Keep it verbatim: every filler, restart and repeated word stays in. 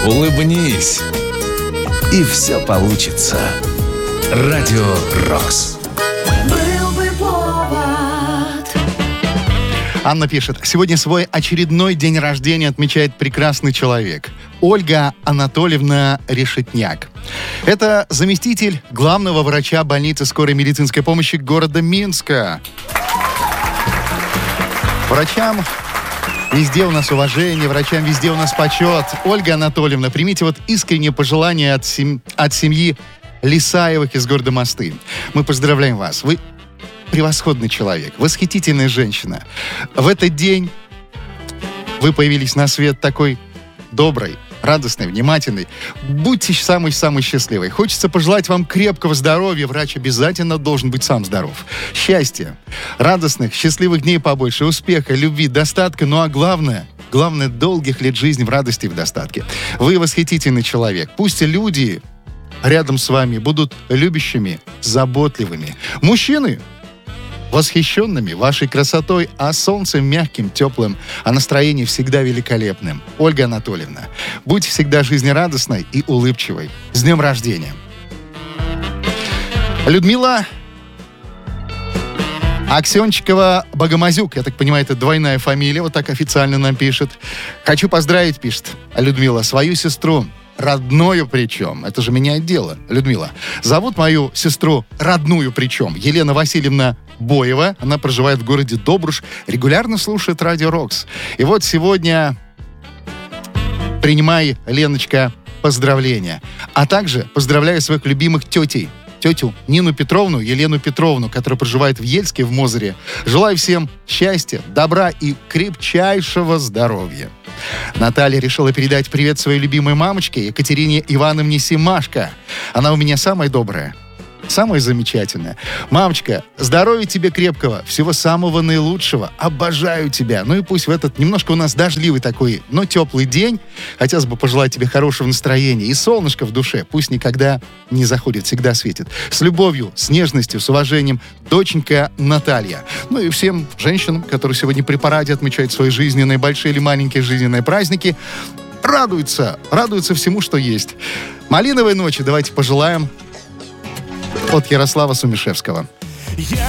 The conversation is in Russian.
улыбнись, и все получится. Радио Рокс. Анна пишет: сегодня свой очередной день рождения отмечает прекрасный человек. Ольга Анатольевна Решетняк. Это заместитель главного врача больницы скорой медицинской помощи города Минска. Врачам везде у нас уважение, врачам везде у нас почет. Ольга Анатольевна, примите вот искреннее пожелание от, сем... от семьи Лисаевых из города Мосты. Мы поздравляем вас. Вы превосходный человек, восхитительная женщина. В этот день вы появились на свет такой доброй, радостной, внимательной. Будьте самый-самый счастливый. Хочется пожелать вам крепкого здоровья. Врач обязательно должен быть сам здоров. Счастья, радостных, счастливых дней побольше, успеха, любви, достатка. Ну а главное, главное, долгих лет жизни в радости и в достатке. Вы восхитительный человек. Пусть люди рядом с вами будут любящими, заботливыми. Мужчины восхищенными вашей красотой, а солнцем мягким, теплым, а настроение всегда великолепным. Ольга Анатольевна, будьте всегда жизнерадостной и улыбчивой. С днем рождения! Людмила Аксенчикова-Богомазюк, я так понимаю, это двойная фамилия, вот так официально нам пишет. Хочу поздравить, пишет Людмила, свою сестру, родную причем. Это же меняет дело, Людмила. Зовут мою сестру родную причем Елена Васильевна Боева. Она проживает в городе Добруш, регулярно слушает Радио Рокс. И вот сегодня принимай, Леночка, поздравления. А также поздравляю своих любимых тетей. Тетю Нину Петровну, Елену Петровну, которая проживает в Ельске, в Мозыре. Желаю всем счастья, добра и крепчайшего здоровья. Наталья решила передать привет своей любимой мамочке Екатерине Ивановне Семашко. Она у меня самая добрая, самая замечательная. Мамочка, здоровья тебе крепкого, всего самого наилучшего. Обожаю тебя. Ну и пусть в этот немножко у нас дождливый такой, но теплый день хотелось бы пожелать тебе хорошего настроения и солнышко в душе. Пусть никогда не заходит, всегда светит. С любовью, с нежностью, с уважением, доченька Наталья. Ну и всем женщинам, которые сегодня при параде отмечают свои жизненные, большие или маленькие жизненные праздники, радуются, радуются всему, что есть. Малиновой ночи давайте пожелаем от Ярослава Сумишевского.